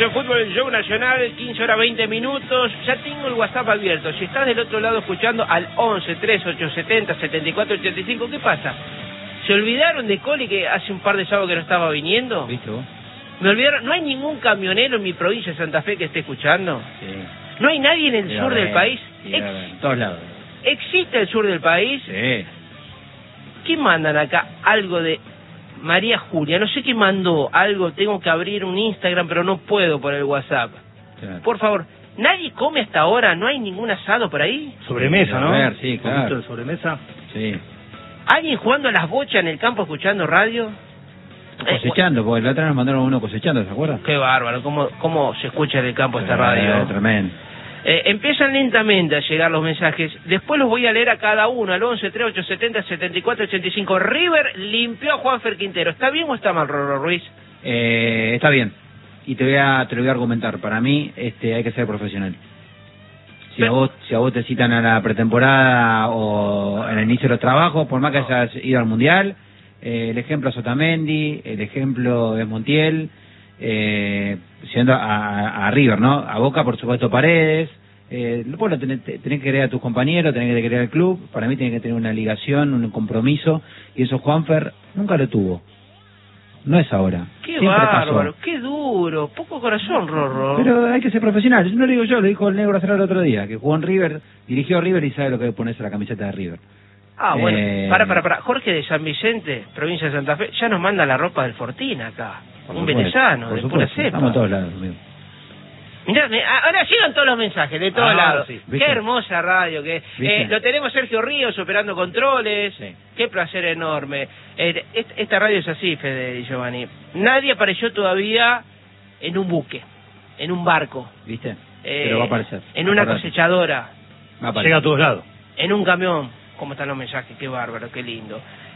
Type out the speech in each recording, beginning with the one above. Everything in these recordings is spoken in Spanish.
de fútbol en Show Nacional, 15 horas 20 minutos. Ya tengo el WhatsApp abierto. Si estás del otro lado escuchando al 11 3870 7485, ¿qué pasa? ¿Se olvidaron de Coli que hace un par de sábados que no estaba viniendo? ¿Viste vos? Me olvidaron. ¿No hay ningún camionero en mi provincia de Santa Fe que esté escuchando? Sí. ¿No hay nadie en el Sí, sur del país? Sí, en todos lados. ¿Existe el sur del país? Sí. ¿Qué mandan acá? Algo de María Julia. No sé qué mandó. Algo, tengo que abrir un Instagram, pero no puedo por el WhatsApp. Claro. Por favor, ¿nadie come hasta ahora? ¿No hay ningún asado por ahí? Sobremesa, ¿no? A ver, sí, Un poquito claro. de sobremesa. Sí. ¿Alguien jugando a las bochas en el campo escuchando radio? Cosechando, porque la otra vez nos mandaron uno cosechando, ¿se acuerdan? Qué bárbaro, cómo se escucha en el campo esta radio. Tremendo. Empiezan lentamente a llegar los mensajes. Después los voy a leer a cada uno, al 11 3870 7485. River limpió a Juanfer Quintero. ¿Está bien o está mal, Rorro Ruiz? Está bien. Y te lo voy a argumentar. Para mí, hay que ser profesional. Si a vos te citan a la pretemporada o en el inicio de los trabajos, por más que hayas ido al Mundial, el ejemplo es Otamendi, el ejemplo es Montiel, siendo a River, ¿no? A Boca, por supuesto, Paredes. Vos tenés que querer a tus compañeros, tenés que querer al club. Para mí tiene que tener una ligación, un compromiso, y eso Juanfer nunca lo tuvo. No es ahora. Qué Siempre bárbaro, pasó. qué duro, poco corazón, Rorro. Pero hay que ser profesional. Eso no lo digo yo, lo dijo el negro Azar el otro día, que jugó en River, dirigió a River y sabe lo que es ponerse la camiseta de River. Ah, bueno, para. Jorge de San Vicente, provincia de Santa Fe, ya nos manda la ropa del Fortín acá. Un venezano, de pura cepa. Estamos a todos lados, amigo. Mirá, ahora llegan todos los mensajes de todos lados. Sí. Qué hermosa radio que lo tenemos Sergio Ríos operando controles. Sí. Qué placer enorme. Esta radio es así, Fede y Giovanni. Nadie apareció todavía en un buque, en un barco. ¿Viste? Pero va a aparecer. En una cosechadora. Va a aparecer. Llega a todos lados. En un camión. ¿Cómo están los mensajes? Qué bárbaro, qué lindo.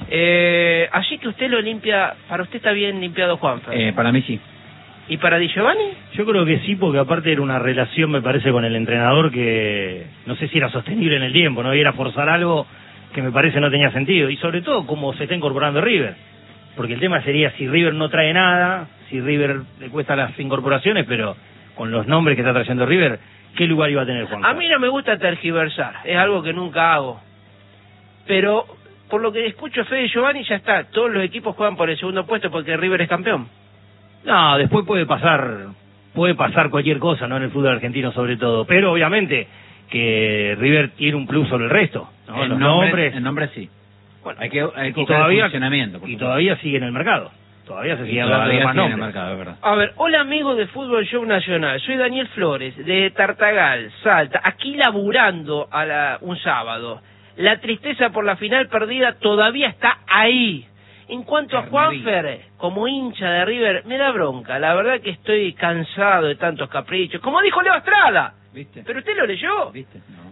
Así que usted lo limpia. Para usted está bien limpiado, Juanfer. Para mí sí. ¿Y para Di Giovanni? Yo creo que sí, porque aparte era una relación, me parece, con el entrenador que no sé si era sostenible en el tiempo, ¿no? Y era forzar algo que me parece no tenía sentido. Y sobre todo, cómo se está incorporando River. Porque el tema sería si River no trae nada, si River le cuesta las incorporaciones, pero con los nombres que está trayendo River, ¿qué lugar iba a tener Juan? A mí no me gusta tergiversar, es algo que nunca hago. Pero, por lo que escucho Fede y Giovanni, ya está. Todos los equipos juegan por el segundo puesto porque River es campeón. No, después puede pasar cualquier cosa, ¿no? En el fútbol argentino sobre todo, pero obviamente que River tiene un plus sobre el resto, ¿no? El Los nombre nombres, sí. Bueno, Hay que y buscar todavía, el funcionamiento. por y supuesto. todavía sigue en el mercado, todavía se Y sigue hablando de todavía más sigue en el nombres. mercado, es verdad. A ver, hola amigos de Fútbol Show Nacional, soy Daniel Flores, de Tartagal, Salta, aquí laburando un sábado. La tristeza por la final perdida todavía está ahí. En cuanto a Juanfer, como hincha de River, me da bronca. La verdad que estoy cansado de tantos caprichos. Como dijo Leo Estrada. ¿Viste? ¿Pero usted lo leyó? ¿Viste? No.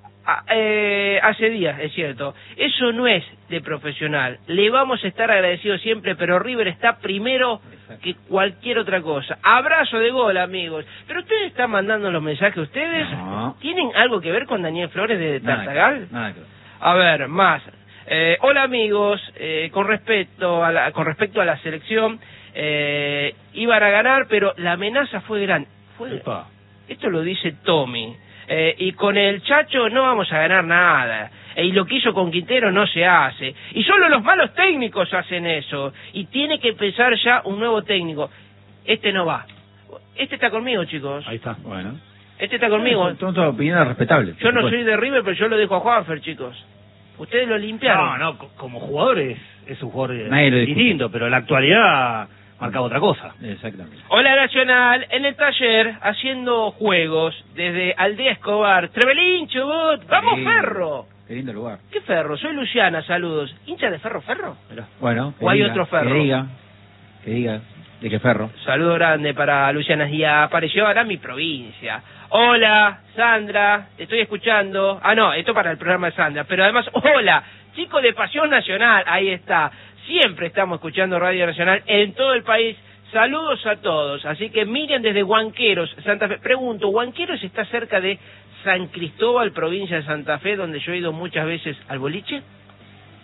Hace días, es cierto. Eso no es de profesional. Le vamos a estar agradecidos siempre, pero River está primero que cualquier otra cosa. Abrazo de gol, amigos. ¿Pero ustedes están mandando los mensajes ustedes? No. ¿Tienen algo que ver con Daniel Flores de Tartagal? Nada que ver. A ver, más. Hola amigos, con respecto a la selección, iban a ganar, pero la amenaza fue grande. Esto lo dice Tommy. Y con el Chacho no vamos a ganar nada. Y lo que hizo con Quintero no se hace. Y solo los malos técnicos hacen eso. Y tiene que empezar ya un nuevo técnico. Este no va. Este está conmigo, chicos. Ahí está. Bueno. Este está conmigo. Son todas opiniones respetables. Yo no soy de River, pero yo lo dejo a Juanfer, chicos. Ustedes lo limpiaron. No, como jugador es un jugador Nadie lo discute. distinto, pero la actualidad marcaba otra cosa. Exactamente. Hola Nacional, en el taller, haciendo juegos, desde Aldea Escobar, Trevelín, Chubut, ¡vamos Sí. Ferro! Qué lindo lugar. ¿Qué Ferro? Soy Luciana, saludos. ¿Hincha de Ferro? Bueno. ¿O hay otro Ferro? Que diga. ¿De qué Ferro? Saludo grande para Luciana. Y apareció ahora mi provincia. Hola, Sandra, te estoy escuchando. Ah, no, esto para el programa de Sandra. Pero además, hola, chico de Pasión Nacional, ahí está. Siempre estamos escuchando Radio Nacional en todo el país. Saludos a todos. Así que Miriam desde Huanqueros, Santa Fe. Pregunto, ¿Huanqueros está cerca de San Cristóbal, provincia de Santa Fe, donde yo he ido muchas veces al boliche?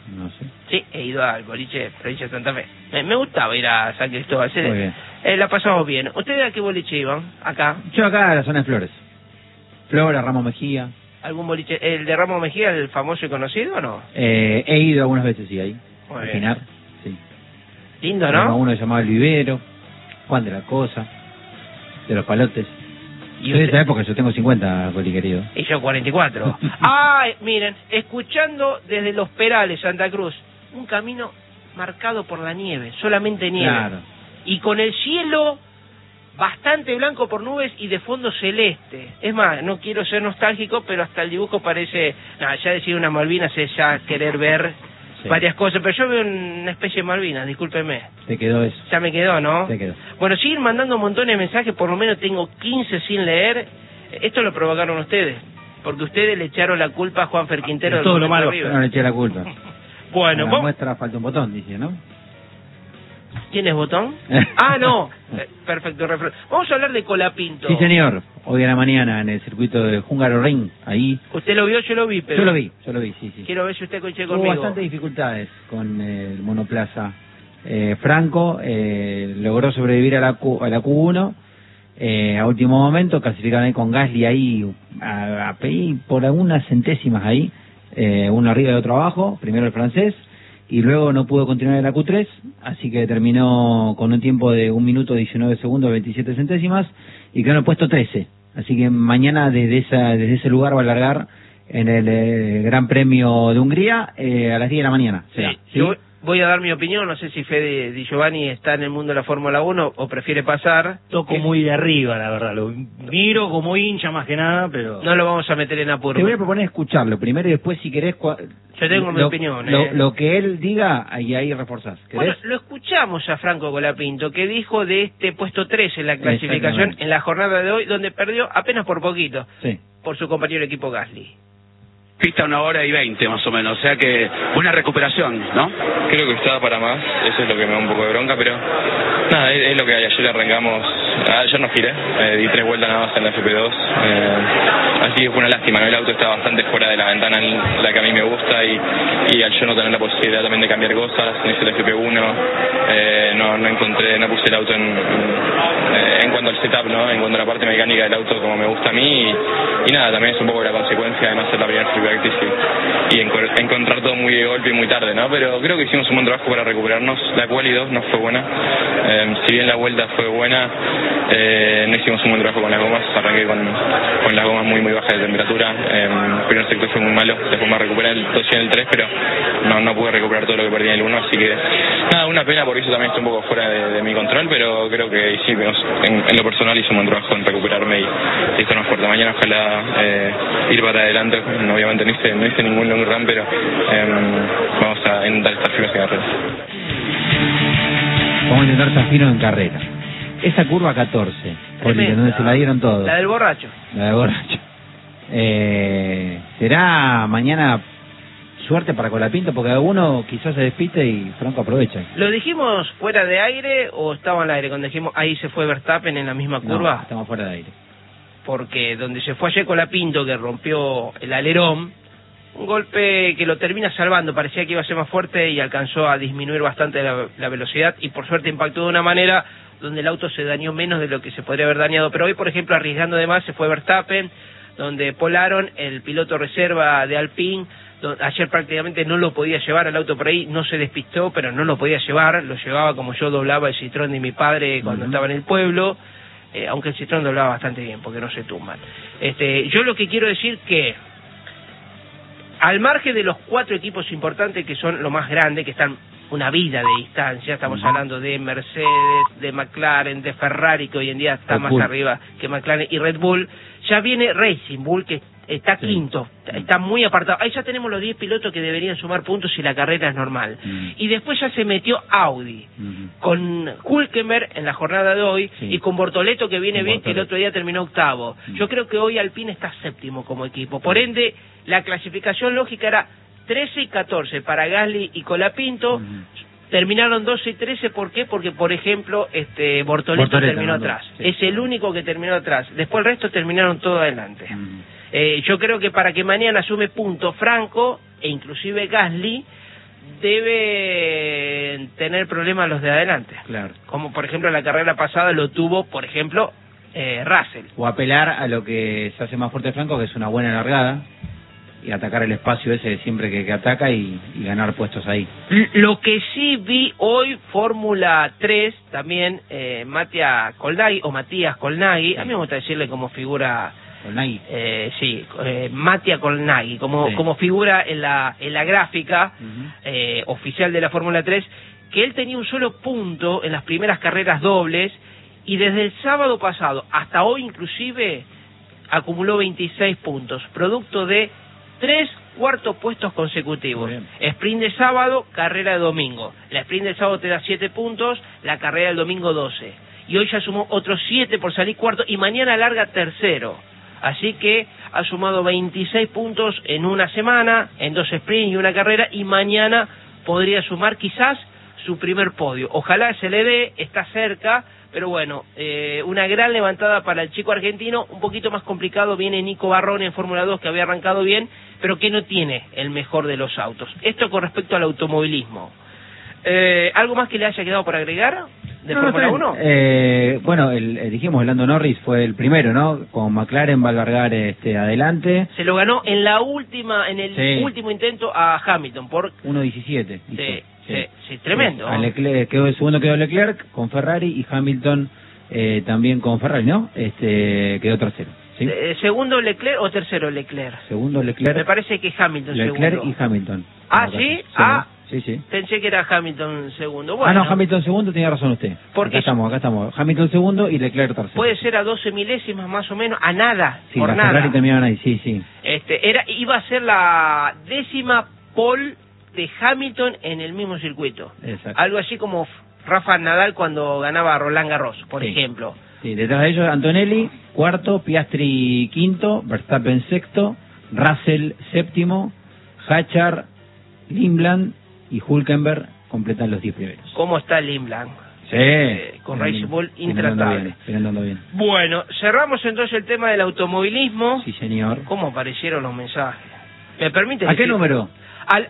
No sé. Sí, he ido al boliche Provincia de Santa Fe. Me gustaba ir a San Cristóbal. Muy bien. La pasamos bien. ¿Ustedes a qué boliche iban? Acá. Yo acá a la zona de Flores. Flora, Ramos Mejía. ¿Algún boliche? ¿El de Ramos Mejía, el famoso y conocido o no? He ido algunas veces, sí, ahí. Muy Al bien. final, sí. Lindo, ¿no? Uno se llamaba El Vivero, Juan de la Cosa, de los Palotes. ¿Y Soy de usted? esa época, yo tengo 50, Coli querido. Y yo 44. Ay, miren, escuchando desde Los Perales, Santa Cruz, un camino marcado por la nieve, solamente nieve. Claro. Y con el cielo bastante blanco por nubes y de fondo celeste. Es más, no quiero ser nostálgico, pero hasta el dibujo parece... Nada, ya decir una Malvinas es ya querer ver varias cosas, pero yo veo una especie de Malvinas, discúlpeme. Te quedó eso. Ya me quedó, ¿no? Te quedó. Bueno, siguen mandando montones de mensajes, por lo menos tengo 15 sin leer. Esto lo provocaron ustedes, porque ustedes le echaron la culpa a Juanfer Quintero. Es todo lo malo. No le eché la culpa. Bueno, la vos... muestra falta un botón, dice, ¿no? ¿Tienes botón? Ah, no. Perfecto, vamos a hablar de Colapinto. Sí, señor. Hoy a la mañana en el circuito de Húngaro Ring, ahí. ¿Usted lo vio? Yo lo vi, pero... Yo lo vi, sí. Quiero ver si usted coincide Tuvo conmigo. bastantes dificultades con el monoplaza. Franco logró sobrevivir a la Q1 a último momento, clasificaron ahí con Gasly ahí por algunas centésimas ahí, uno arriba y otro abajo, primero el francés, y luego no pudo continuar en la Q3, así que terminó con un tiempo de 1 minuto 19 segundos 27 centésimas y quedó en el puesto 13. Así que mañana desde ese lugar va a largar en el Gran Premio de Hungría a las 10 de la mañana. Será, Sí, ¿sí? yo voy a dar mi opinión, no sé si Fede Di Giovanni está en el mundo de la Fórmula 1 o prefiere pasar. Toco muy de arriba, la verdad. Lo miro como hincha más que nada, pero... No lo vamos a meter en apuro. Te voy a proponer escucharlo primero y después, si querés... Yo tengo mi opinión. Lo que él diga, ahí reforzás. Bueno, ¿Querés? lo escuchamos a Franco Colapinto, que dijo de este puesto 3 en la clasificación Exactamente. en la jornada de hoy, donde perdió apenas por poquito, Sí. por su compañero de equipo Gasly. Pista 1 hora y 20 más o menos, o sea que una recuperación, ¿no? Creo que estaba para más, eso es lo que me da un poco de bronca, pero nada, es lo que hay. Ayer arrancamos, ayer no giré, di 3 vueltas nada más en la FP2, así que fue una lástima, ¿no? El auto está bastante fuera de la ventana en la que a mí me gusta y al yo no tener la posibilidad también de cambiar cosas, no hice la FP1, no puse el auto en cuanto al setup, ¿no? En cuanto a la parte mecánica del auto como me gusta a mí y nada, también es un poco la consecuencia de no hacer la primera free practice y encontrar todo muy de golpe y muy tarde, ¿no? Pero creo que hicimos un buen trabajo para recuperarnos. La quali 2 no fue buena, si bien la vuelta fue buena, no hicimos un buen trabajo con las gomas. Arranqué con las gomas muy bajas de temperatura, el primer sector fue muy malo, después me recuperé el 2 y en el 3, pero no pude recuperar todo lo que perdí en el 1, así que nada, una pena porque eso también está un poco fuera de mi control, pero creo que hicimos, en lo personal hice un buen trabajo en recuperarme y estar más fuerte. Mañana ojalá ir para adelante, obviamente no hice ningún long run, pero vamos a intentar estar firmes en carrera. Vamos a intentar estar finos en carrera. Esa curva 14, Poli, donde se la dieron todos. La del borracho. La del borracho. Será mañana suerte para Colapinto, porque alguno quizás se despiste y Franco aprovecha. ¿Lo dijimos fuera de aire o estaba al aire cuando dijimos ahí se fue Verstappen en la misma curva? No, estamos fuera de aire. Porque donde se fue ayer Colapinto, que rompió el alerón, un golpe que lo termina salvando, parecía que iba a ser más fuerte y alcanzó a disminuir bastante la velocidad y por suerte impactó de una manera donde el auto se dañó menos de lo que se podría haber dañado. Pero hoy, por ejemplo, arriesgando de más, se fue Verstappen, donde Paul Aron, el piloto reserva de Alpine, ayer prácticamente no lo podía llevar al auto por ahí, no se despistó, pero no lo podía llevar, lo llevaba como yo doblaba el Citroën de mi padre cuando estaba en el pueblo, aunque el Citroën doblaba bastante bien, porque no se tumban. Yo lo que quiero decir que, al margen de los 4 equipos importantes que son lo más grande, que están una vida de distancia, estamos hablando de Mercedes, de McLaren, de Ferrari, que hoy en día está más arriba que McLaren, y Red Bull, ya viene Racing Bull, que está quinto, está muy apartado. Ahí ya tenemos los 10 pilotos que deberían sumar puntos si la carrera es normal. Y después ya se metió Audi, con Hülkenberg en la jornada de hoy, y con Bortoleto que viene bien, que el otro día terminó octavo. Yo creo que hoy Alpine está séptimo como equipo. Por ende, la clasificación lógica era 13 y 14 para Gasly y Colapinto. Terminaron 12 y 13, ¿por qué? Porque, por ejemplo, Bortoleto terminó atrás. Sí. Es el único que terminó atrás. Después el resto terminaron todo adelante. Yo creo que para que mañana sume punto Franco, e inclusive Gasly, deben tener problemas los de adelante. Claro. Como por ejemplo la carrera pasada lo tuvo, por ejemplo, Russell. O apelar a lo que se hace más fuerte Franco, que es una buena largada, y atacar el espacio ese siempre que ataca y ganar puestos ahí. Lo que sí vi hoy, Fórmula 3, también Matías Colnaghi, a mí me gusta decirle como figura... Colnaghi. Matías Colnaghi, como figura en la gráfica oficial de la Fórmula 3, que él tenía un solo punto en las primeras carreras dobles, y desde el sábado pasado hasta hoy inclusive acumuló 26 puntos, producto de 3 cuartos puestos consecutivos. Sprint de sábado, carrera de domingo. La sprint del sábado te da 7 puntos, la carrera del domingo 12. Y hoy ya sumó otros 7 por salir cuarto y mañana larga tercero. Así que ha sumado 26 puntos en una semana, en 2 sprints y una carrera, y mañana podría sumar quizás su primer podio. Ojalá se le dé, está cerca, pero bueno, una gran levantada para el chico argentino. Un poquito más complicado viene Nico Barrón en Fórmula 2, que había arrancado bien, pero que no tiene el mejor de los autos. Esto con respecto al automovilismo. ¿Algo más que le haya quedado por agregar de Fórmula 1? Bueno, dijimos, el Lando Norris fue el primero, ¿no? Con McLaren va a largar adelante. Se lo ganó en el último intento a Hamilton por 1.17. Sí, tremendo. El segundo quedó Leclerc con Ferrari y Hamilton también con Ferrari, ¿no? Quedó tercero. ¿Sí? ¿Segundo Leclerc o tercero Leclerc? Segundo Leclerc. Me parece que Hamilton Leclerc segundo. y Hamilton. ¿Ah, sí? Sí. Pensé que era Hamilton segundo. Bueno, no, Hamilton segundo, tenía razón usted. Porque acá estamos. Hamilton segundo y Leclerc tercero. Puede ser a 12 milésimas más o menos, a nada, sí, por la nada. Ferrari terminaron ahí, sí. Iba a ser la 10ª pole de Hamilton en el mismo circuito. Exacto. Algo así como Rafa Nadal cuando ganaba Roland Garros, por ejemplo. Sí, detrás de ellos Antonelli, cuarto, Piastri quinto, Verstappen sexto, Russell séptimo, Hachar, Lindblad y Hülkenberg completan los 10 primeros. ¿Cómo está Lindblad? Sí. Con Racing Bull intratable. Andando bien. Bueno, cerramos entonces el tema del automovilismo. Sí, señor. ¿Cómo aparecieron los mensajes? ¿Me permite? ¿A qué número? Al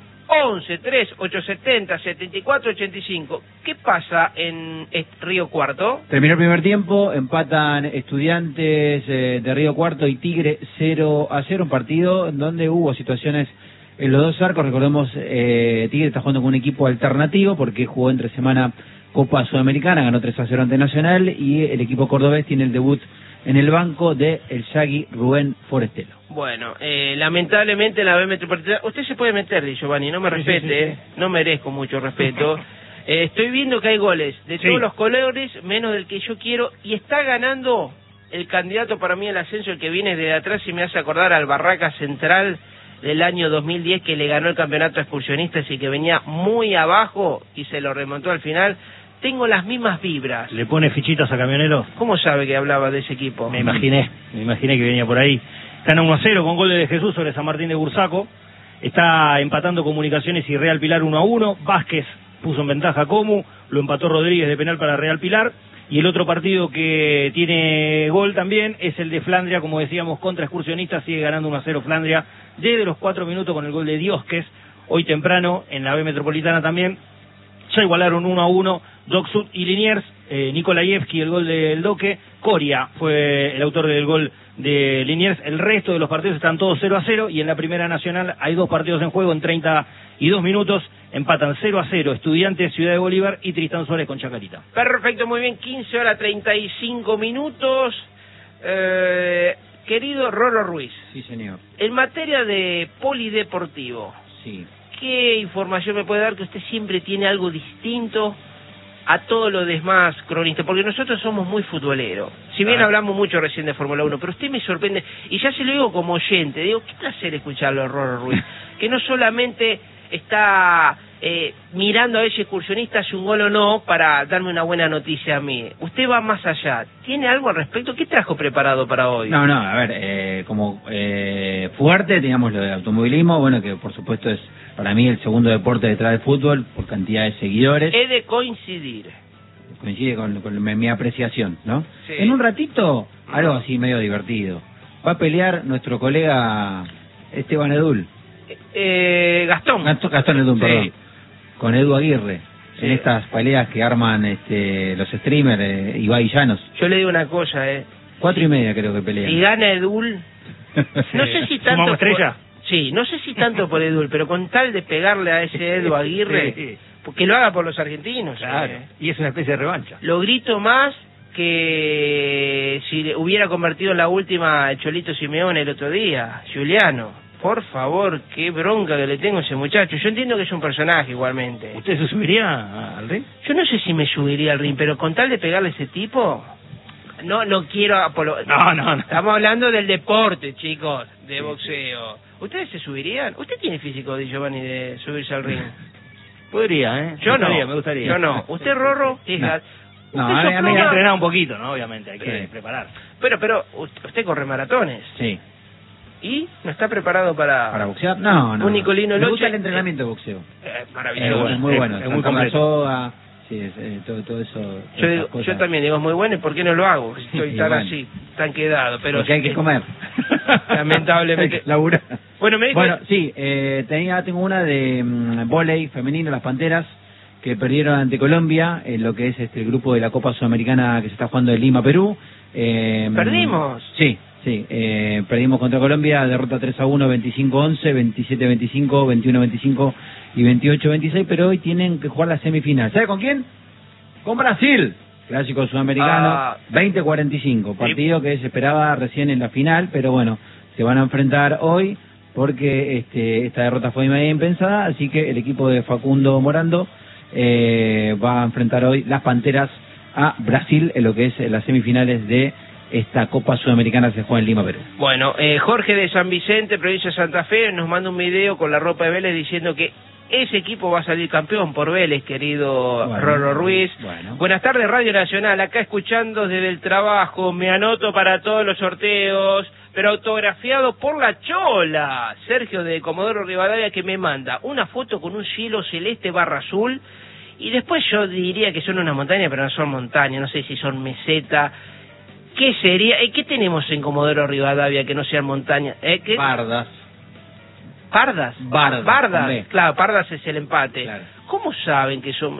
11-3-870-7485. ¿Qué pasa en Río Cuarto? Terminó el primer tiempo, empatan Estudiantes de Río Cuarto y Tigre 0-0, un partido donde hubo situaciones en los dos arcos. Recordemos, Tigre está jugando con un equipo alternativo porque jugó entre semana Copa Sudamericana, ganó 3-0 ante Nacional, y el equipo cordobés tiene el debut en el banco de el Yagui Rubén Forestelo. Bueno, lamentablemente la B Metropolitana... Usted se puede meter, Di Giovanni, no me respete, sí. No merezco mucho respeto. Estoy viendo que hay goles de todos los colores, menos del que yo quiero, y está ganando el candidato para mí al ascenso, el que viene de atrás, y me hace acordar al Barraca Central del año 2010, que le ganó el campeonato a Excursionistas y que venía muy abajo y se lo remontó al final. Tengo las mismas vibras. ¿Le pone fichitas a Camioneros? ¿Cómo sabe que hablaba de ese equipo? Me imaginé que venía por ahí. Están 1-0 con gol de Jesús sobre San Martín de Bursaco. Está empatando Comunicaciones y Real Pilar 1-1. Vázquez puso en ventaja a Comu, lo empató Rodríguez de penal para Real Pilar. Y el otro partido que tiene gol también es el de Flandria, como decíamos, contra Excursionistas. Sigue ganando 1-0 Flandria desde los 4 minutos con el gol de Diosques. Hoy temprano en la B Metropolitana también ya igualaron 1-1 Doksut y Liniers. Nikolaevski el gol del Doque. Coria fue el autor del gol de Liniers. El resto de los partidos están todos 0-0, y en la Primera Nacional hay 2 partidos en juego en 32 minutos. Empatan 0-0 Estudiantes Ciudad de Bolívar y Tristán Suárez con Chacarita. Perfecto, muy bien, 15:35. Querido Rolo Ruiz. Sí, señor. En materia de polideportivo, sí, ¿qué información me puede dar, que usted siempre tiene algo distinto a todo lo demás cronista? Porque nosotros somos muy futboleros. Si bien hablamos mucho recién de Fórmula 1, pero usted me sorprende, y ya se lo digo como oyente, digo, qué placer escucharlo a Rolo Ruiz, que no solamente está mirando a ver si Excursionista hace un gol o no para darme una buena noticia a mí. Usted va más allá. ¿Tiene algo al respecto? ¿Qué trajo preparado para hoy? No, a ver, como fuerte teníamos lo de automovilismo, bueno, que por supuesto es para mí el segundo deporte detrás del fútbol por cantidad de seguidores. He de coincidir. Coincide con mi apreciación, ¿no? Sí. En un ratito, algo así medio divertido. Va a pelear nuestro colega Esteban Edul. Gastón Edul, sí. perdón. con Edu Aguirre, Sí. en estas peleas que arman los streamers, Ibai y Llanos. Yo le digo una cosa, 4:30 creo que pelean. Si gana Edul, no sé si tanto... ¿Sumamos estrella? Sí, no sé si tanto por Edul, pero con tal de pegarle a ese Edu Aguirre, Sí. porque lo haga por los argentinos. Claro, y es una especie de revancha. Lo grito más que si le hubiera convertido en la última el Cholito Simeone el otro día, Giuliano. Por favor, qué bronca que le tengo a ese muchacho. Yo entiendo que es un personaje igualmente. ¿Usted se subiría al ring? Yo no sé si me subiría al ring, pero con tal de pegarle a ese tipo, no quiero No. Estamos hablando del deporte, chicos, de boxeo. ¿Ustedes se subirían? ¿Usted tiene físico, Di Giovanni, de subirse al ring? Podría, ¿eh? Yo no. Me gustaría. Yo no. ¿Usted, Rorro? ¿Qué es No. gas? No, ¿Usted a mí- Hay que soplaba? entrenar un poquito, ¿no? Obviamente, hay que Sí. preparar. Pero usted corre maratones. Sí. ¿Y no está preparado para ¿Para boxear? No. Un Nicolino Me Loche. gusta el entrenamiento de boxeo. Maravilloso. Es muy bueno. es muy Saltar la completo. soga, sí, todo eso. Yo, esas digo, cosas. yo también digo, es muy bueno, ¿y por qué no lo hago? Estoy Sí, tan bueno. así, tan quedado. Pero Porque hay que comer. Lamentablemente. Hay que laburar. Bueno, me dijo... Bueno, sí, tengo una de vóley femenino, las Panteras, que perdieron ante Colombia, en lo que es el grupo de la Copa Sudamericana que se está jugando en Lima, Perú. ¿Perdimos? Sí, perdimos contra Colombia, derrota 3-1, 25-11, 27-25, 21-25 y 28-26, pero hoy tienen que jugar la semifinal. ¿Sabe con quién? Con Brasil. Clásico sudamericano, 20-45, partido que se esperaba recién en la final, pero bueno, se van a enfrentar hoy porque esta derrota fue medio impensada, así que el equipo de Facundo Morando va a enfrentar hoy las Panteras a Brasil en lo que es las semifinales de esta Copa Sudamericana que se juega en Lima, Perú. Bueno, Jorge de San Vicente, provincia de Santa Fe, nos manda un video con la ropa de Vélez diciendo que ese equipo va a salir campeón por Vélez, querido Bueno, Rorro Ruiz. bueno. Buenas tardes, Radio Nacional, acá escuchando desde el trabajo, me anoto para todos los sorteos, pero autografiado por la Chola, Sergio de Comodoro Rivadavia, que me manda una foto con un cielo celeste barra azul, y después yo diría que son una montaña, pero no son montañas, no sé si son meseta. ¿Qué sería? ¿Qué tenemos en Comodoro Rivadavia que no sean montañas? ¿Qué? Pardas. ¿Pardas? Bardas, Bardas, también. claro, Pardas es el empate. Claro. ¿Cómo saben que son...?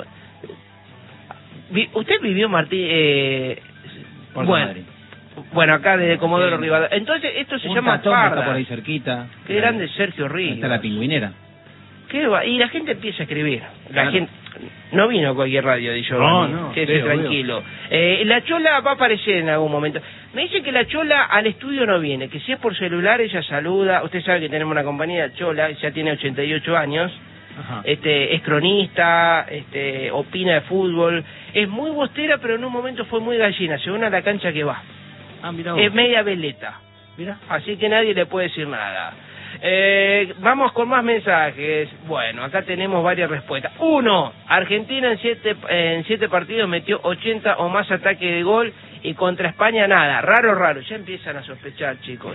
¿Usted vivió, Martín? Puerto Madryn. Bueno, acá desde Comodoro Sí. Rivadavia. Entonces, esto se Un llama tatón que está por Pardas. ahí cerquita. Qué grande Sergio Ríos. Está la pingüinera. ¿Qué va? Y la gente empieza a escribir. La Claro. gente no vino a cualquier radio, de Giovanni. No, Quédese sí, tranquilo. La Chola va a aparecer en algún momento. Me dice que la Chola al estudio no viene, que si es por celular ella saluda. Usted sabe que tenemos una compañía, Chola, ya tiene 88 años. Ajá. Es cronista, opina de fútbol. Es muy bostera, pero en un momento fue muy gallina. Según a la cancha que va. Ah, mirá vos. Es media veleta. Mirá. Así que nadie le puede decir nada. Vamos con más mensajes. Bueno, acá tenemos varias respuestas. 1. Argentina en siete partidos metió 80 o más ataques de gol y contra España nada. Raro. Ya empiezan a sospechar, chicos.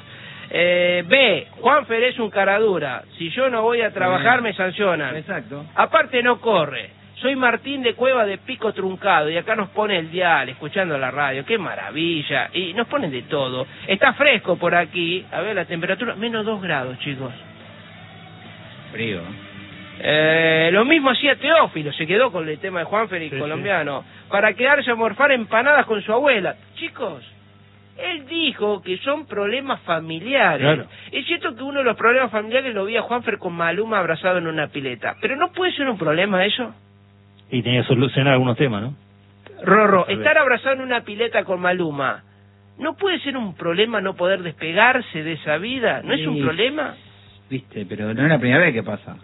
B. Juanfer es un caradura. Si yo no voy a trabajar me sancionan. Exacto. Aparte no corre. Soy Martín de Cueva de Pico Truncado y acá nos pone el dial, escuchando la radio. ¡Qué maravilla! Y nos ponen de todo. Está fresco por aquí. A ver la temperatura, menos 2 grados, chicos. Frío. Lo mismo hacía Teófilo, se quedó con el tema de Juanfer y Sí, colombiano. Para quedarse a morfar empanadas con su abuela. Chicos, él dijo que son problemas familiares. Claro. Es cierto que uno de los problemas familiares lo vi a Juanfer con Maluma abrazado en una pileta. Pero ¿no puede ser un problema eso? Y tenía que solucionar algunos temas, ¿no? Rorro, Tal vez. estar abrazado en una pileta con Maluma, ¿no puede ser un problema no poder despegarse de esa vida? ¿No es un Sí. problema? Viste, pero no es la primera vez que pasa.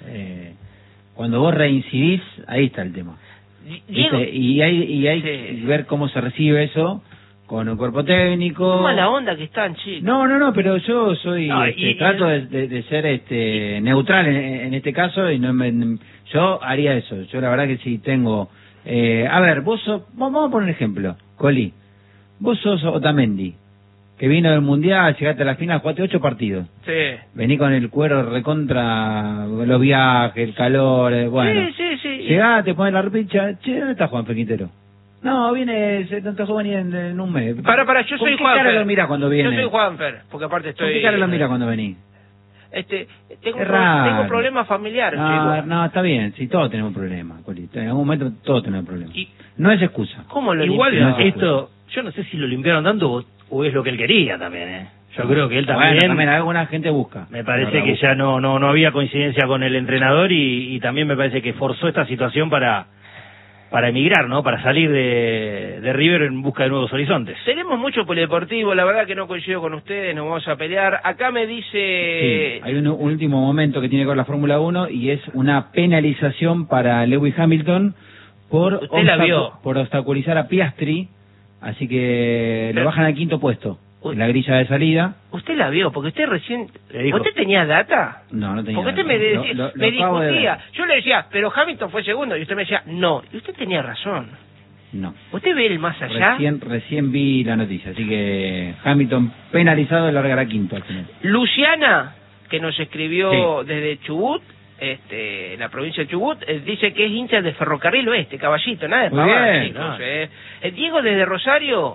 Cuando vos reincidís, ahí está el tema. Diego, ¿Viste? Y hay Sí. que ver cómo se recibe eso con un cuerpo técnico. qué mala onda que están, chicos. No, pero yo soy, No, y- trato de ser neutral en este caso y yo haría eso. Yo la verdad que si tengo, a ver, vamos a poner un ejemplo, Coli, vos sos Otamendi, que vino del Mundial, llegaste a la final, jugaste 8 partidos, Sí. vení con el cuero recontra los viajes, el calor, bueno, Sí. llegás, te pones la repicha, che, ¿dónde está Juan Quintero? No, viene, no te juega ni en un mes. Para, yo ¿Con soy qué Juanfer. cara lo mirás cuando viene? Yo soy Juanfer, porque aparte ¿Con estoy... qué cara lo mirás cuando venís? tengo un problema familiar. No, está bien, si todos tenemos problemas, Colito. En algún momento todos tenemos problemas. No es excusa. ¿Cómo lo igual limpió? esto, yo no sé si lo limpiaron tanto o es lo que él quería también, Yo creo que él también... Bueno, también alguna gente busca. Me parece que ya no había coincidencia con el entrenador y también me parece que forzó esta situación para emigrar, ¿no? Para salir de River en busca de nuevos horizontes. Tenemos mucho polideportivo, la verdad que no coincido con ustedes, nos vamos a pelear. Acá me dice... Sí, hay un último momento que tiene que ver la Fórmula 1 y es una penalización para Lewis Hamilton por obstaculizar a Piastri, así que le bajan al 5º puesto en la grilla de salida. ¿Usted la vio? Porque usted recién... ¿Usted tenía data? No tenía Porque data. Usted me discutía. De yo le decía, pero Hamilton fue segundo. Y usted me decía, no. Y usted tenía razón. No. ¿Usted ve el más allá? Recién vi la noticia. Así que Hamilton penalizado de largar a 5º al final. Luciana, que nos escribió desde Chubut, la provincia de Chubut, dice que es hincha de Ferrocarril Oeste, Caballito, nada de pavadas, chicos. Diego desde Rosario,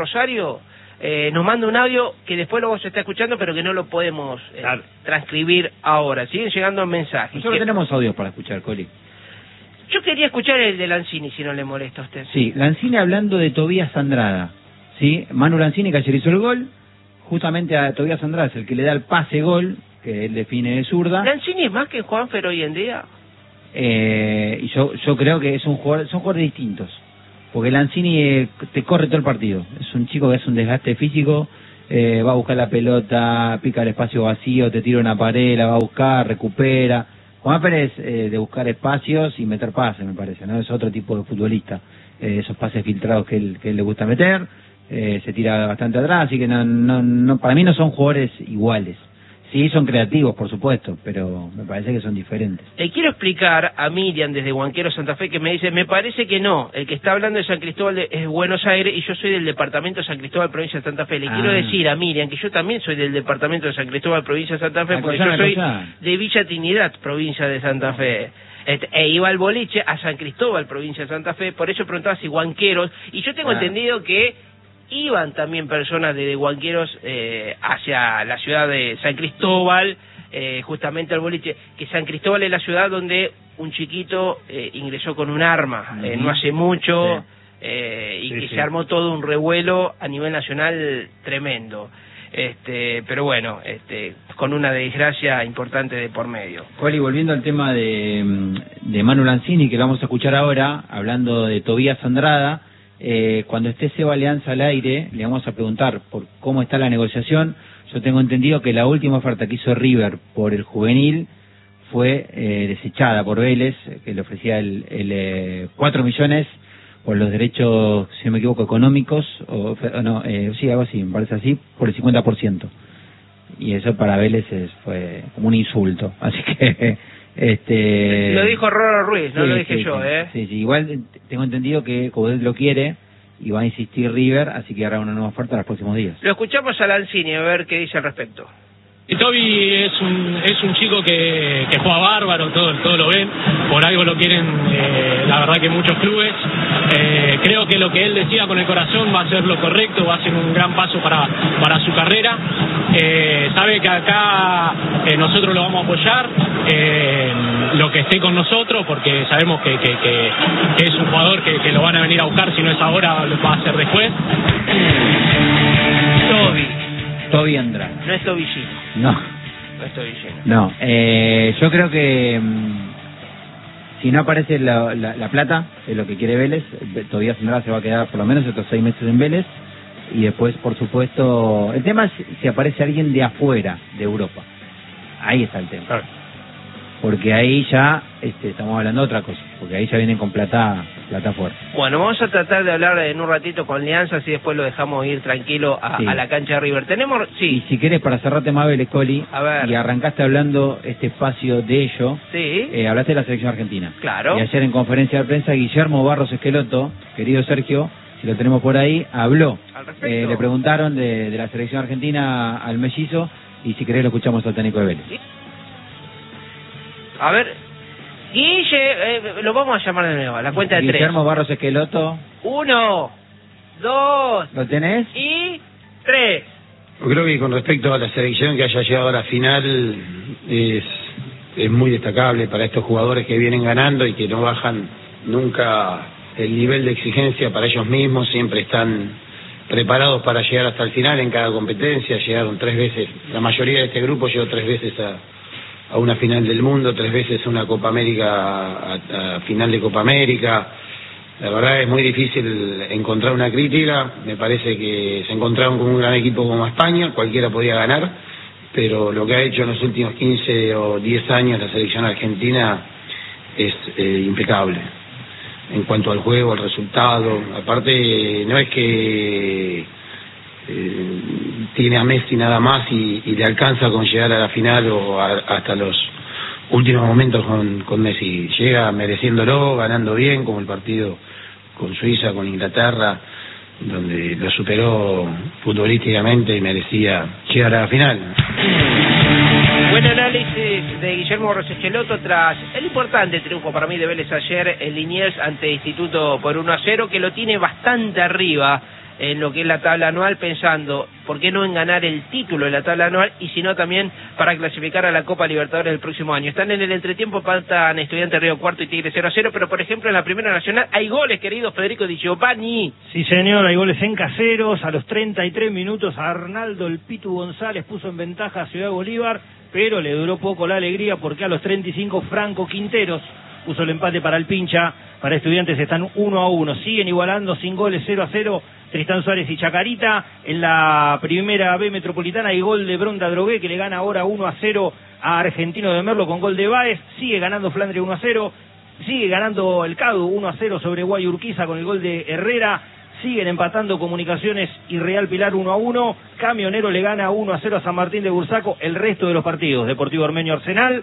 nos manda un audio que después luego se está escuchando, pero que no lo podemos transcribir ahora. Siguen llegando mensajes. Nosotros tenemos audios para escuchar, Coli. Yo quería escuchar el de Lanzini, si no le molesta a usted. Sí, Lanzini hablando de Tobías Andrada. ¿Sí? Manu Lanzini, que ayer hizo el gol, justamente a Tobías Andrada es el que le da el pase-gol, que él define de zurda. ¿Lanzini es más que Juanfer hoy en día? Y yo creo que son jugadores distintos. Porque Lanzini te corre todo el partido. Es un chico que hace un desgaste físico, va a buscar la pelota, pica el espacio vacío, te tira una pared, la va a buscar, recupera. Juan Pérez de buscar espacios y meter pases, me parece, ¿no? Es otro tipo de futbolista. Esos pases filtrados que él le gusta meter, se tira bastante atrás, así que no para mí no son jugadores iguales. Sí, son creativos, por supuesto, pero me parece que son diferentes. Quiero explicar a Miriam desde Huanquero, Santa Fe, que me dice, me parece que no, el que está hablando de San Cristóbal es Buenos Aires y yo soy del departamento de San Cristóbal, provincia de Santa Fe. Le quiero decir a Miriam que yo también soy del departamento de San Cristóbal, provincia de Santa Fe, porque yo soy de Villa Trinidad, provincia de Santa Fe. Iba al boliche a San Cristóbal, provincia de Santa Fe, por eso preguntaba si Huanqueros, y yo tengo entendido que iban también personas de Huanqueros hacia la ciudad de San Cristóbal, justamente al boliche, que San Cristóbal es la ciudad donde un chiquito ingresó con un arma no hace mucho, se armó todo un revuelo a nivel nacional tremendo. Pero bueno, con una desgracia importante de por medio. Coli, volviendo al tema de Manu Lanzini, que lo vamos a escuchar ahora, hablando de Tobías Andrada, cuando esté Seba Alianza al aire, le vamos a preguntar por cómo está la negociación. Yo tengo entendido que la última oferta que hizo River por el juvenil fue desechada por Vélez, que le ofrecía 4 millones por los derechos, si no me equivoco, económicos, sí, algo así, me parece así, por el 50%. Y eso para Vélez fue como un insulto, así que... Lo dijo Roro Ruiz, no lo dije yo, Sí, igual tengo entendido que como él lo quiere, y va a insistir River, así que hará una nueva oferta en los próximos días. Lo escuchamos a Lanzini a ver qué dice al respecto. Y Toby es un chico que juega bárbaro, todo lo ven, por algo lo quieren, la verdad que muchos clubes. Creo que lo que él decida con el corazón va a ser lo correcto, va a ser un gran paso para su carrera. Sabe que acá nosotros lo vamos a apoyar, lo que esté con nosotros, porque sabemos que es un jugador que lo van a venir a buscar, si no es ahora, lo va a hacer después. Toby Andrada. No es Tobillino. No es Tobillino. No, yo creo que si no aparece la plata, es lo que quiere Vélez, Tobías Andrada se va a quedar por lo menos estos 6 meses en Vélez, y después, por supuesto, el tema es si aparece alguien de afuera, de Europa. Ahí está el tema. Claro. Porque ahí ya estamos hablando de otra cosa, porque ahí ya vienen con plata fuerte. Bueno, vamos a tratar de hablar en un ratito con Alianza, así después lo dejamos ir tranquilo a la cancha de River. Tenemos, Y si querés, para cerrarte más, Vélez, Coli, y arrancaste hablando este espacio de ello, hablaste de la selección argentina. Claro. Y ayer en conferencia de prensa, Guillermo Barros Esqueloto, querido Sergio, si lo tenemos por ahí, habló. Le preguntaron de la selección argentina al mellizo, y si querés lo escuchamos al técnico de Vélez. ¿Sí? A ver, Guille, lo vamos a llamar de nuevo, a la cuenta de 3. Guillermo Barros Esqueloto. 1, 2... ¿Lo tenés? Y 3. Yo creo que con respecto a la selección que haya llegado a la final, es muy destacable para estos jugadores que vienen ganando y que no bajan nunca el nivel de exigencia para ellos mismos, siempre están preparados para llegar hasta el final en cada competencia. Llegaron 3 veces, la mayoría de este grupo llegó 3 veces a una final del mundo, 3 veces a una Copa América, a final de Copa América. La verdad es muy difícil encontrar una crítica. Me parece que se encontraron con un gran equipo como España, cualquiera podía ganar, pero lo que ha hecho en los últimos 15 o 10 años la selección argentina es impecable en cuanto al juego, al resultado. Aparte, no es que tiene a Messi nada más y le alcanza con llegar a la final o hasta los últimos momentos con Messi. Llega mereciéndolo, ganando bien, como el partido con Suiza, con Inglaterra, donde lo superó futbolísticamente y merecía llegar a la final. Buen análisis de Guillermo Rossechelotto tras el importante triunfo para mí de Vélez ayer en Liniers ante Instituto por 1-0, que lo tiene bastante arriba en lo que es la tabla anual, pensando, ¿por qué no en ganar el título de la tabla anual? Y si no, también para clasificar a la Copa Libertadores del próximo año. Están en el entretiempo, faltan Estudiantes Río Cuarto y Tigre 0-0, pero por ejemplo en la Primera Nacional hay goles, querido Federico Di Giovanni. Sí, señor, hay goles en Caseros. A los 33 minutos Arnaldo el Pitu González puso en ventaja a Ciudad Bolívar, pero le duró poco la alegría porque a los 35 Franco Quinteros puso el empate para el Pincha. Para Estudiantes están 1-1, siguen igualando sin goles, 0-0 Tristán Suárez y Chacarita. En la Primera B Metropolitana hay gol de Bronda Drogué, que le gana ahora 1-0 a Argentino de Merlo con gol de Báez. Sigue ganando Flandre 1-0, sigue ganando el Cadu 1-0 sobre Guayurquiza con el gol de Herrera. Siguen empatando Comunicaciones y Real Pilar 1-1. Camionero le gana 1-0 a San Martín de Bursaco. El resto de los partidos: Deportivo Ormeño Arsenal.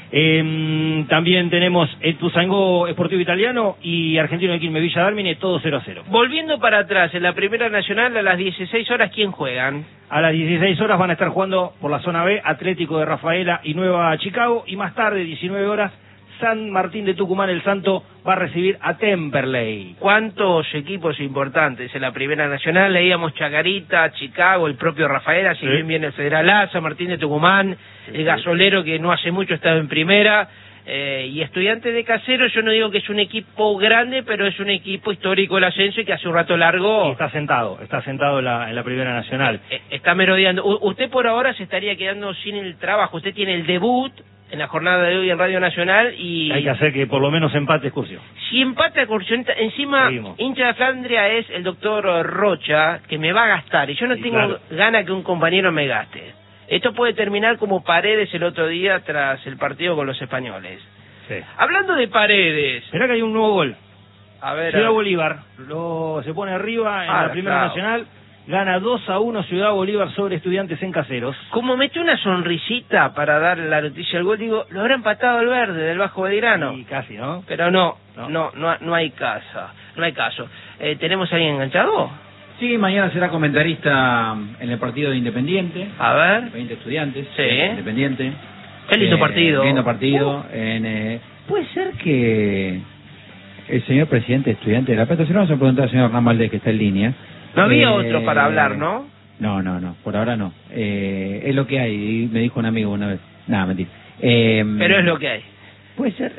También tenemos Ituzaingó Sportivo Italiano y Argentino de Quilmes Villa Dálmine, todo 0-0. Volviendo para atrás, en la Primera Nacional a las 16 horas, ¿quién juegan? A las 16 horas van a estar jugando por la zona B Atlético de Rafaela y Nueva Chicago, y más tarde, 19 horas, San Martín de Tucumán, el Santo, va a recibir a Temperley. ¿Cuántos equipos importantes en la Primera Nacional? Leíamos Chacarita, Chicago, el propio Rafaela, si bien viene el Federal A, San Martín de Tucumán, el Gasolero, que no hace mucho estaba en Primera, y Estudiantes de Caseros. Yo no digo que es un equipo grande, pero es un equipo histórico del ascenso y que hace un rato largo... Y está sentado en la Primera Nacional. Está merodeando. Usted por ahora se estaría quedando sin el trabajo. Usted tiene el debut en la jornada de hoy en Radio Nacional y... Hay que hacer que por lo menos empate Excursión. Si empate Excursión, encima seguimos. Hincha de Flandria es el doctor Rocha, que me va a gastar, y yo no tengo ganas que un compañero me gaste. Esto puede terminar como Paredes el otro día tras el partido con los españoles. Sí. Hablando de Paredes... Esperá que hay un nuevo gol. A ver, Ciudad Bolívar se pone arriba en la Primera Nacional. Gana 2-1 Ciudad Bolívar sobre Estudiantes en Caseros. Como metió una sonrisita para dar la noticia al gol, digo, lo habrá empatado el Verde del Bajo Belgrano. Sí, casi, ¿no? Pero no hay caso. ¿Tenemos a alguien enganchado? Sí, mañana será comentarista en el partido de Independiente. A ver. Independiente Estudiantes. Sí. Independiente. Qué lindo partido. Lindo partido. Puede ser que el señor presidente de Estudiantes de La Plata, si no, vamos a preguntar al señor Hernán Valdés, que está en línea. No había otro para hablar, ¿no? No, por ahora no. Es lo que hay, me dijo un amigo una vez. Nada, mentira. Pero es lo que hay. Puede ser,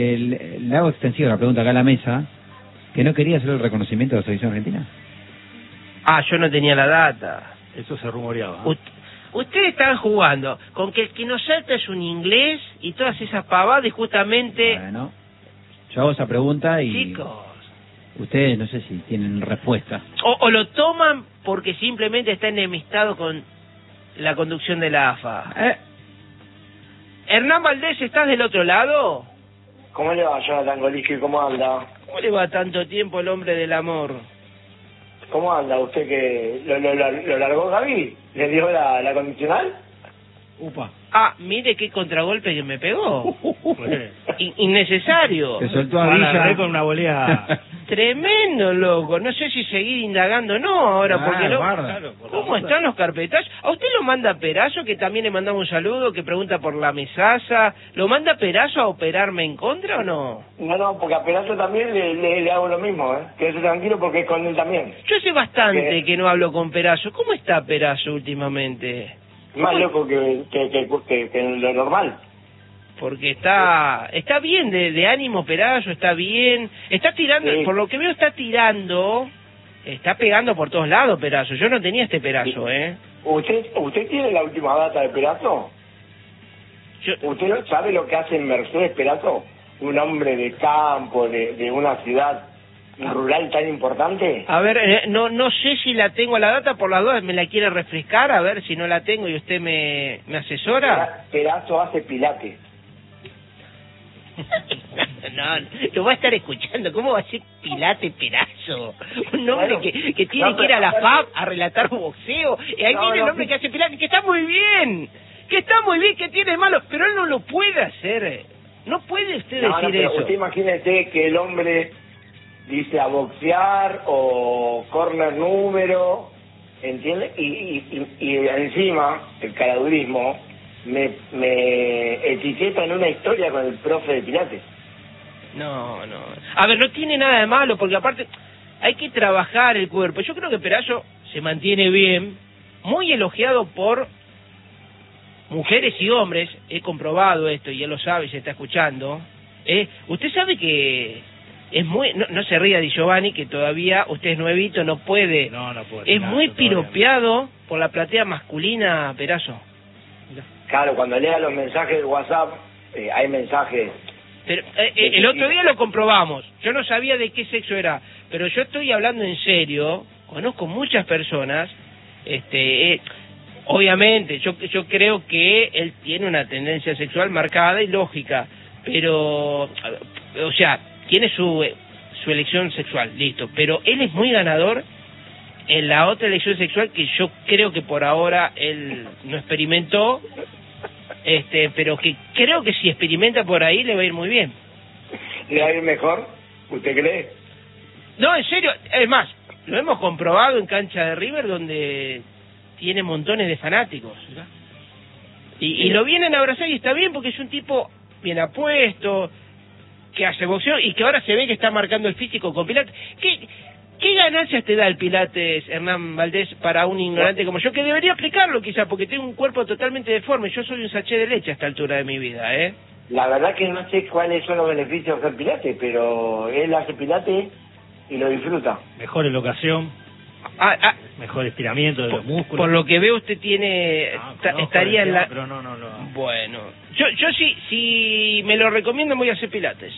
le hago extensiva la pregunta acá a la mesa, que no quería hacer el reconocimiento de la selección argentina. Ah, yo no tenía la data. Eso se rumoreaba. Ustedes están jugando con que el que nos salta es un inglés y todas esas pavadas, y justamente... Bueno, yo hago esa pregunta y... Chicos... Ustedes no sé si tienen respuesta. O lo toman porque simplemente está enemistado con la conducción de la AFA. Hernán Valdés, ¿estás del otro lado? ¿Cómo le va, Jonathan Golisky? ¿Cómo anda? ¿Cómo le va tanto tiempo el hombre del amor? ¿Cómo anda? ¿Usted que lo largó Gaby? ¿Le dio la condicional? Upa. Ah, mire qué contragolpe que me pegó. Innecesario. Te soltó a Villa con una volea. Tremendo, loco. No sé si seguir indagando o no ahora, porque claro, ¿cómo están los carpetazos? A usted lo manda Perazo, que también le mandamos un saludo, que pregunta por la mesaza. ¿Lo manda Perazo a operarme en contra o no? No, porque a Perazo también le hago lo mismo, ¿eh? Quédese tranquilo porque es con él también. Yo sé bastante que no hablo con Perazo. ¿Cómo está Perazo últimamente? Más loco que lo normal. Porque está bien de ánimo Perazo, está bien, está tirando, Sí. por lo que veo está tirando, está pegando por todos lados Perazo. Yo no tenía este Perazo, ¿Usted tiene la última data de Perazo? ¿Usted no sabe lo que hace Mercedes Perazo? Un hombre de campo, de una ciudad rural tan importante. A ver, no sé si la tengo a la data, por las dudas me la quiere refrescar, a ver si no la tengo y usted me asesora. Perazo hace pilates. No, lo va a estar escuchando. ¿Cómo va a ser Pilates Perazo? Un hombre Bueno, que tiene que ir a la FAB a relatar boxeo. Y ahí viene el hombre que hace Pilates, que está muy bien. Que tiene de malo, pero él no lo puede hacer. No puede usted decir pero eso. usted imagínese que el hombre dice a boxear o corner número, ¿entiende? Y encima, el caradurismo me etiqueta en una historia con el profe de Pilates. No. A ver, no tiene nada de malo, porque aparte hay que trabajar el cuerpo. Yo creo que Perazo se mantiene bien, muy elogiado por mujeres y hombres. He comprobado esto y él lo sabe y se está escuchando. Usted sabe que es muy... No se ría Di Giovanni, que todavía usted es nuevito, no puede. No puede. Es muy piropeado por la platea masculina, Perazo. Claro, cuando lea los mensajes de WhatsApp, hay mensajes... Pero, el otro día lo comprobamos. Yo no sabía de qué sexo era, pero yo estoy hablando en serio. Conozco muchas personas. Obviamente, yo creo que él tiene una tendencia sexual marcada y lógica, pero, o sea, tiene su elección sexual, listo. Pero él es muy ganador en la otra elección sexual que yo creo que por ahora él no experimentó. Pero que creo que si experimenta por ahí le va a ir muy bien. ¿Le va a ir mejor? ¿Usted cree? No, en serio, es más, lo hemos comprobado en cancha de River donde tiene montones de fanáticos. Y lo vienen a abrazar y está bien porque es un tipo bien apuesto, que hace boxeo y que ahora se ve que está marcando el físico con Pilates. ¿Qué ganancias te da el Pilates, Hernán Valdés, para un ignorante como yo? Que debería aplicarlo quizá, porque tengo un cuerpo totalmente deforme. Yo soy un sachet de leche a esta altura de mi vida, La verdad que no sé cuáles son los beneficios de hacer Pilates, pero él hace Pilates y lo disfruta. Mejor elocación, mejor estiramiento de los músculos. Por lo que veo usted tiene... estaría en la... Pero no. Bueno, yo si me lo recomiendo voy a hacer Pilates.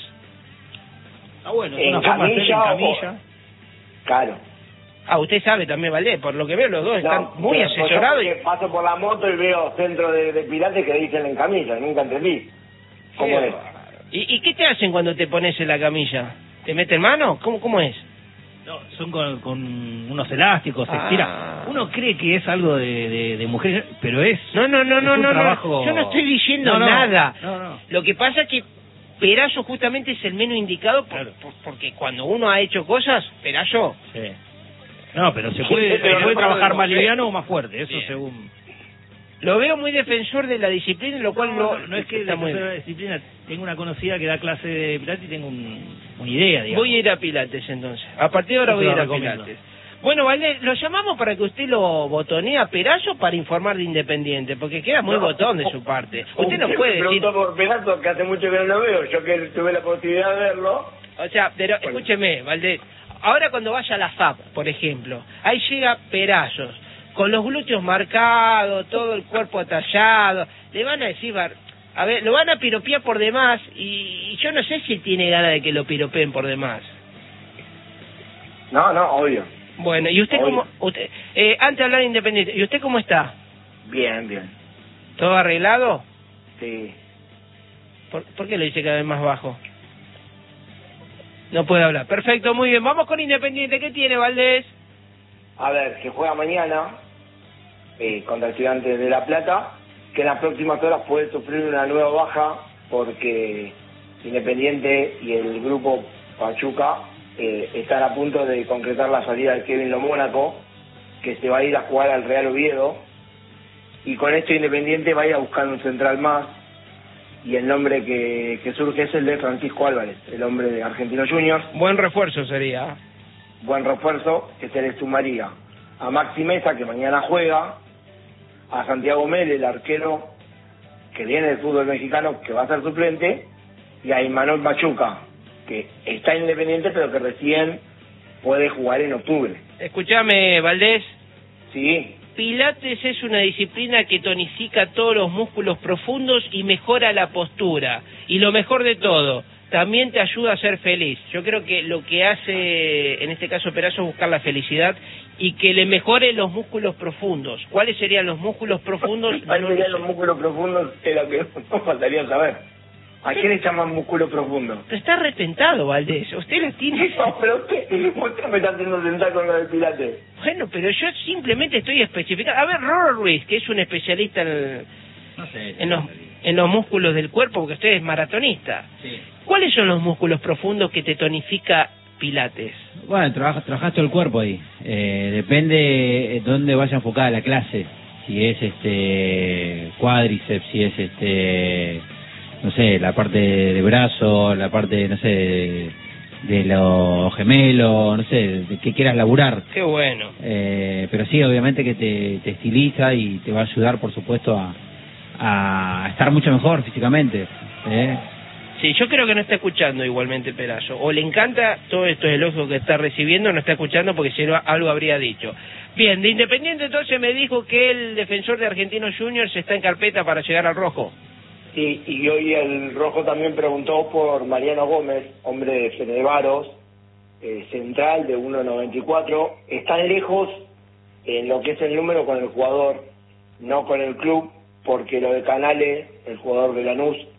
Bueno, es ¿En una forma de hacer en camilla camilla. Claro. Usted sabe también, Valdés, por lo que veo los dos están muy pero asesorados. Yo paso por la moto y veo centro de Pilates que dicen en camilla, nunca entendí. ¿Cómo es? ¿Y qué te hacen cuando te pones en la camilla? ¿Te meten mano? ¿Cómo es? No, son con unos elásticos, se estira. Uno cree que es algo de mujer, pero es... No, trabajo... yo no estoy diciendo nada. No. Lo que pasa es que Perazo justamente es el menos indicado porque cuando uno ha hecho cosas, Perazo... Sí. No, pero se puede trabajar más liviano o más fuerte, eso según... Lo veo muy defensor de la disciplina, lo cual no es que defensor de la disciplina. Tengo una conocida que da clase de Pilates y tengo una idea, digamos. Voy a ir a Pilates entonces. A partir de ahora voy a ir a Pilates. Bueno, Valdés, lo llamamos para que usted lo botonee a Perazo para informar de Independiente, porque queda muy botón de su parte. Usted no puede decir... preguntó por Perazo, que hace mucho que no lo veo. Yo que tuve la posibilidad de verlo... O sea, pero escúcheme, Valdés. Ahora cuando vaya a la FAP, por ejemplo, ahí llega Perazos, con los glúteos marcados, todo el cuerpo atallado, le van a decir, a ver, lo van a piropear por demás, y yo no sé si él tiene ganas de que lo piropeen por demás. No, obvio. Bueno, ¿y usted cómo? Antes de hablar de Independiente, ¿y usted cómo está? Bien. ¿Todo arreglado? Sí. ¿Por qué lo dice cada vez más bajo? No puede hablar. Perfecto, muy bien. Vamos con Independiente. ¿Qué tiene, Valdés? A ver, que juega mañana contra Estudiantes de La Plata, que en las próximas horas puede sufrir una nueva baja porque Independiente y el grupo Pachuca están a punto de concretar la salida de Kevin Lo Mónaco, que se va a ir a jugar al Real Oviedo, y con esto Independiente va a ir a buscar un central más, y el nombre que surge es el de Francisco Álvarez, el hombre de Argentinos Juniors. Buen refuerzo sería. Buen refuerzo, que se le sumaría a Maxi Mesa, que mañana juega, a Santiago Mel, el arquero que viene del fútbol mexicano, que va a ser suplente, y a Imanol Machuca, que está Independiente, pero que recién puede jugar en octubre. Escuchame, Valdés. Sí. Pilates es una disciplina que tonifica todos los músculos profundos y mejora la postura. Y lo mejor de todo, también te ayuda a ser feliz. Yo creo que lo que hace, en este caso Perazo, es buscar la felicidad y que le mejore los músculos profundos. ¿Cuáles serían los músculos profundos? ¿Cuáles serían los músculos profundos? Es lo que nos faltaría saber. ¿A qué le llaman músculo profundo? Pero está retentado, Valdés. Usted la tiene... No, pero usted me está haciendo sentar con lo del Pilates. Bueno, pero yo simplemente estoy especificando. A ver, Rolo Ruiz, que es un especialista en los músculos del cuerpo, porque usted es maratonista. Sí. ¿Cuáles son los músculos profundos que te tonifica Pilates? Bueno, trabajas todo el cuerpo ahí. Depende dónde vaya enfocada la clase. Si es cuádriceps, si es no sé, la parte de brazo, la parte, no sé, de los gemelos, no sé, de que quieras laburar. Qué bueno. Pero sí, obviamente que te estiliza y te va a ayudar, por supuesto, a estar mucho mejor físicamente. Sí, yo creo que no está escuchando igualmente Perazo. O le encanta todo esto elogios que está recibiendo, no está escuchando porque si no algo habría dicho. Bien, de Independiente entonces me dijo que el defensor de Argentinos Juniors está en carpeta para llegar al rojo. Sí, y hoy el Rojo también preguntó por Mariano Gómez, hombre de Fenevaros, central de 1.94. Están lejos en lo que es el número con el jugador, no con el club, porque lo de Canales, el jugador de Lanús,